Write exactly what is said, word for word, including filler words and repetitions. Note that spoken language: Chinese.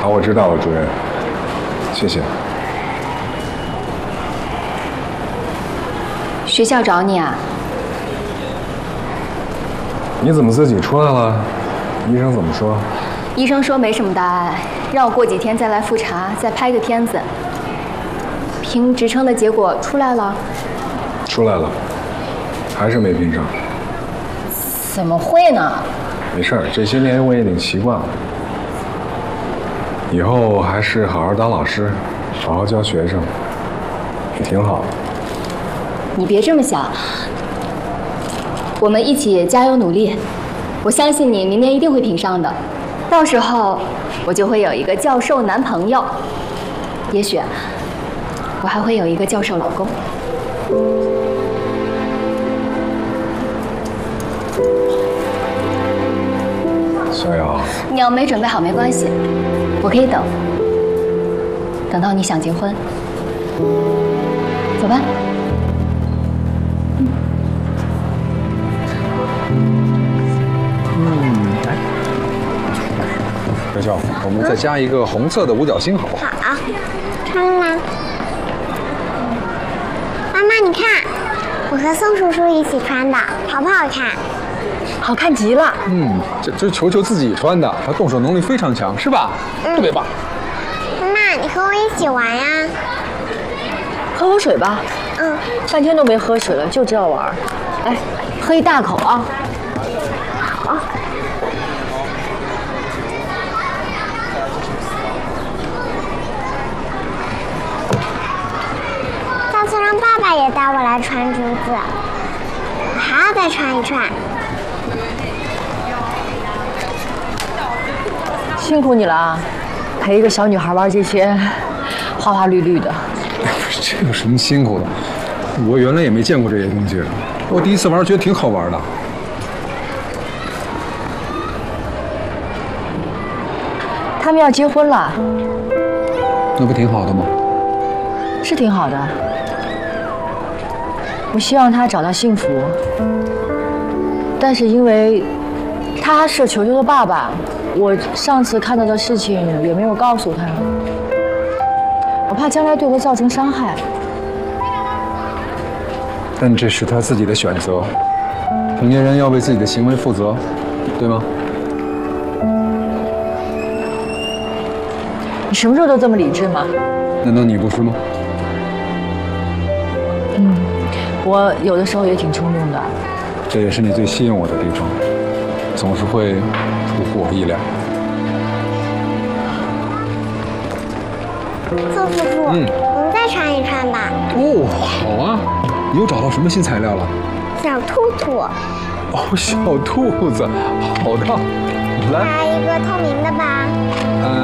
好，我知道了，主任，谢谢。 学校找你啊？ 你怎么自己出来了？医生怎么说？ 医生说没什么大碍，让我过几天再来复查，再拍个片子。评职称的结果出来了？ 出来了，还是没评上。 怎么会呢？ 没事儿，这些年我也已经习惯了。以后还是好好当老师，好好教学生，挺好的。 你别这么想，我们一起加油努力。我相信你明年一定会评上的，到时候我就会有一个教授男朋友，也许我还会有一个教授老公。 小瑶， 你要没准备好没关系，我可以等，等到你想结婚。走吧。 小小，我们再加一个红色的五角星，好不好？ 好，穿啦。妈妈，你看，我和宋叔叔一起穿的，好不好看？ 好看极了。 嗯，这这是球球自己穿的，他动手能力非常强，是吧？嗯、特别棒。 妈妈，你和我一起玩呀。 喝口水吧。 嗯。 半天都没喝水了，就知道玩。来，喝一大口啊。 好。下次让爸爸也带我来穿珠子，我还要再穿一穿。 辛苦你了啊，陪一个小女孩玩这些花花绿绿的。 这有什么辛苦的？我原来也没见过这些东西，我第一次玩觉得挺好玩的。 他们要结婚了， 那不挺好的吗？ 是挺好的。我希望他找到幸福，但是因为他是球球的爸爸，我上次看到的事情也没有告诉他，我怕将来对他造成伤害。 但这是他自己的选择，成年人要为自己的行为负责，对吗？ 你什么时候都这么理智吗？ 难道你不是吗？ 嗯，我有的时候也挺冲动的。 这也是你最吸引我的地方，总是会出乎我意料。 宋叔叔，嗯，我们再穿一穿吧。 哦，好啊。你又找到什么新材料了？ 小兔兔。 哦，小兔子，好的，来。 来一个透明的吧。 呃，